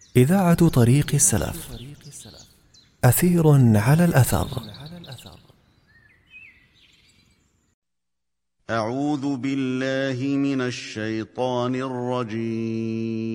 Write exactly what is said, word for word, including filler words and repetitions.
إذاعة طريق السلف. أثير على الأثر. أعوذ بالله من الشيطان الرجيم.